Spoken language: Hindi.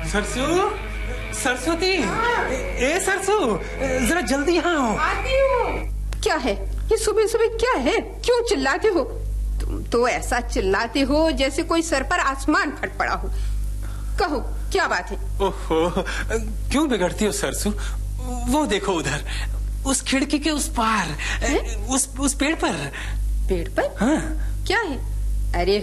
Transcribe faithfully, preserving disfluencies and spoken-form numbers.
सरसू, सरस्वती, ए सरसू, जरा जल्दी यहाँ आओ। आती हूँ। क्या है ये सुबह सुबह, क्या है? क्यों चिल्लाते हो? तुम तो ऐसा चिल्लाते हो जैसे कोई सर पर आसमान फट पड़ा हो। कहो क्या बात है? ओहो, क्यों बिगड़ती हो सरसू? वो देखो उधर, उस खिड़की के उस पार, उस उस पेड़ पर। पेड़ पर? हाँ। क्या है? अरे